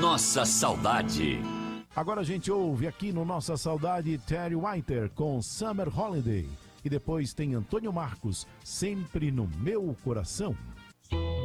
Nossa Saudade. Agora a gente ouve aqui no Nossa Saudade Terry Whiter com Summer Holiday. E depois tem Antônio Marcos, Sempre no Meu Coração.